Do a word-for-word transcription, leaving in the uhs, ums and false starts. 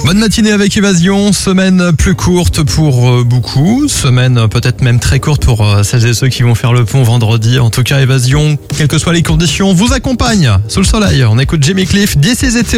Bonne matinée avec Évasion, semaine plus courte pour beaucoup, semaine peut-être même très courte pour celles et ceux qui vont faire le pont vendredi. En tout cas, Évasion, quelles que soient les conditions, vous accompagne sous le soleil. On écoute Jimmy Cliff, This Is It.